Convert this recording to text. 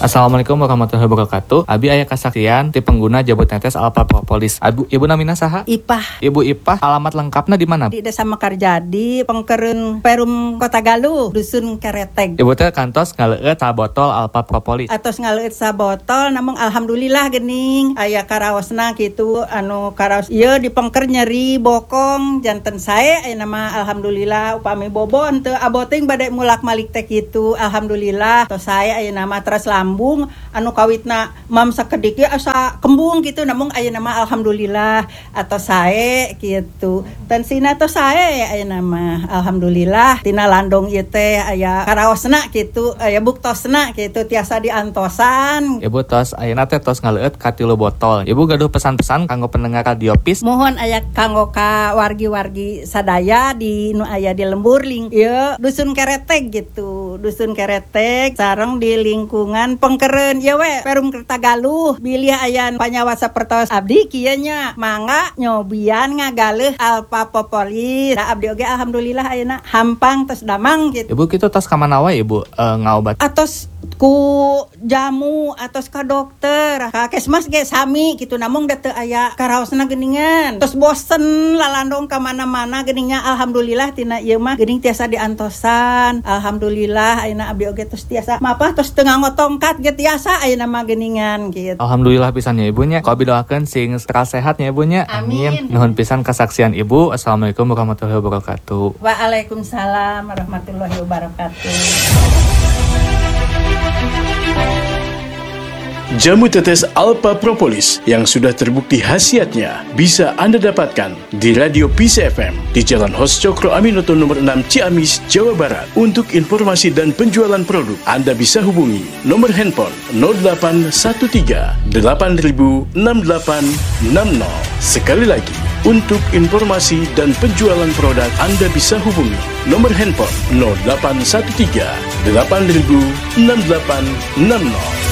Assalamualaikum warahmatullahi wabarakatuh. Abi aya kasaksian ti pengguna jabut netes Alpha Propolis. Ibu namina saha? Ipah. Ibu Ipah, alamat lengkapna di mana? Di Desa Mekarjadi, Pengkereun Perum Kota Galuh, Dusun Kereteg. Ibu teh kantos ngaleueut sabotol Alpha Propolis. Atos ngaleueut sabotol, namun alhamdulillah geuning aya karaosna kitu anu karaos ieu di pengker nyeri bokong janten sae aya nama alhamdulillah upami bobon teu aboting bade mulak malik teh kitu alhamdulillah tos sae aya nama teras lambung anu kawitna mam sakedik ge asa kembung gitu namun aya nama alhamdulillah atau sae gitu dan sina tos sae aya nama alhamdulillah tina landong ieu teh aya karaosna gitu aya buktosna gitu tiasa diantosan. Ibu tos ayeuna teh tos ngaleueut ka 3 botol. Ibu gaduh pesan-pesan kanggo pendengar radiopis. Mohon aya kanggo ka wargi-wargi sadaya di nu aya di lembur ieu Dusun Kereteg gitu. Dusun Kereteg sareng di lingkungan Pengkereun ieu we Perum Kota Galuh. Bilih aya panyawasa pertos abdi kieu nya mangga nyobian ngagaleuh Alpha Propolis. Da abdi oge alhamdulillah ayeuna hampang tos damang gitu. Ibu kitu tos ka mana wae Ibu ngaobat? Atos ku jamu atos ka dokter ka kesmas ge sami gitu namun da teu aya karaosna geuningan terus bosen lalandong ka mana-mana geuningan alhamdulillah tina ieu mah geuning tiasa diantosan alhamdulillah ayeuna abdi oge tos tiasa mapah tos teu ngangotongkat ge tiasa ayeuna mah geuningan gitu. Alhamdulillah pisan ya Ibunya. Ku abi doakeun sing stres sehat ya Ibunya. Amin. Nuhun pisan kasaksian Ibu. Assalamualaikum warahmatullahi wabarakatuh. Waalaikumsalam warahmatullahi wabarakatuh. Jamu tetes Alpha Propolis yang sudah terbukti khasiatnya bisa Anda dapatkan di Radio Peace FM di Jalan Hos Cokro Aminoto nomor 6 Ciamis, Jawa Barat. Untuk informasi dan penjualan produk, Anda bisa hubungi nomor handphone 0813 8000 6860. Sekali lagi, untuk informasi dan penjualan produk, Anda bisa hubungi nomor handphone 0813 8000 6860.